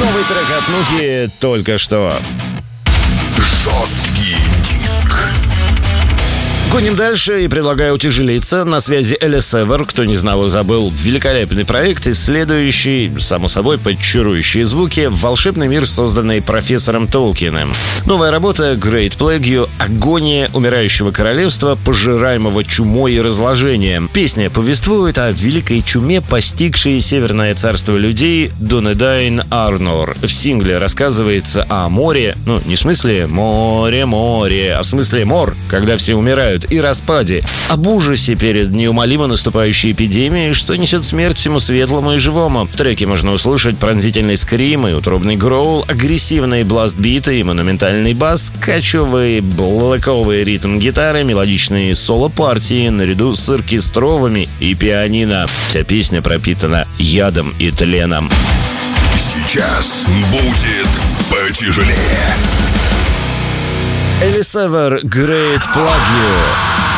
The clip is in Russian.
Новый трек от Нуки только что. Жесткий диск. Гоним дальше и предлагаю утяжелиться. На связи Элис Эвер, кто не знал и забыл, великолепный проект, исследующий, само собой, под чарующие звуки, волшебный мир, созданный профессором Толкиеном. Новая работа Great Plague — агония умирающего королевства, пожираемого чумой и разложением. Песня повествует о великой чуме, постигшей Северное царство людей Дунедайн Арнор. В сингле рассказывается о море, не в смысле море, а в смысле мор, когда все умирают, и распаде, об ужасе перед неумолимо наступающей эпидемией, что несет смерть всему светлому и живому. В треке можно услышать пронзительный скрим и утробный гроул, агрессивные бласт-биты и монументальный бас, качевый блэковый ритм гитары, мелодичные соло-партии наряду с оркестровыми и пианино. Вся песня пропитана ядом и тленом. Сейчас будет потяжелее. Элис Эвер, Great Plague.